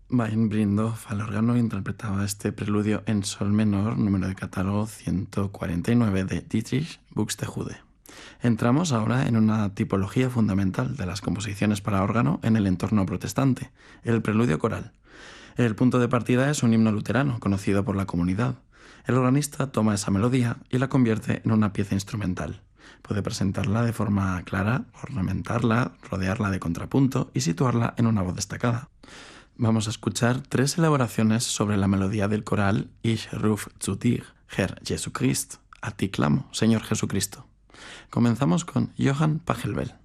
Weinbrindorf al órgano interpretaba este preludio en sol menor, número de catálogo 149 de Dietrich Buxtehude. Entramos ahora en una tipología fundamental de las composiciones para órgano en el entorno protestante, el preludio coral. El punto de partida es un himno luterano, conocido por la comunidad. El organista toma esa melodía y la convierte en una pieza instrumental. Puede presentarla de forma clara, ornamentarla, rodearla de contrapunto y situarla en una voz destacada. Vamos a escuchar 3 elaboraciones sobre la melodía del coral Ich ruf zu dir, Herr Jesu Christ, a ti clamo, Señor Jesucristo. Comenzamos con Johann Pachelbel.